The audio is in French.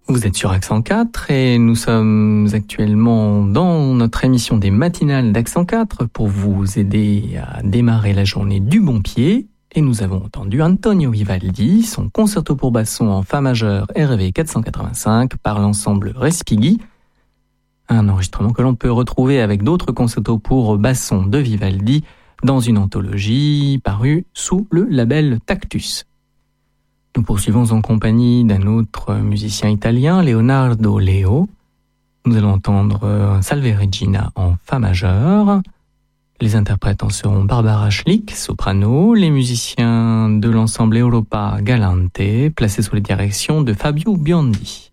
Vous êtes sur Accent 4 et nous sommes actuellement dans notre émission des matinales d'Accent 4 pour vous aider à démarrer la journée du bon pied. Et nous avons entendu Antonio Vivaldi, son concerto pour basson en fa majeur RV 485 par l'ensemble Respighi. Un enregistrement que l'on peut retrouver avec d'autres concertos pour basson de Vivaldi dans une anthologie parue sous le label Tactus. Nous poursuivons en compagnie d'un autre musicien italien, Leonardo Leo. Nous allons entendre Salve Regina en fa majeur. Les interprètes en seront Barbara Schlick, soprano, les musiciens de l'ensemble Europa Galante, placés sous la direction de Fabio Biondi.